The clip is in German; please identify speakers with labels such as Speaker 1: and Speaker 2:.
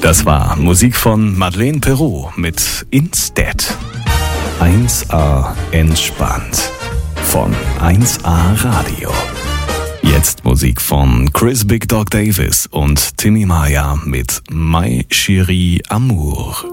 Speaker 1: Das war Musik von Madeleine Perrault mit Instead. 1A entspannt von 1A Radio. Jetzt Musik von Chris Big Dog Davis und Timmy Maya mit My Chérie Amour.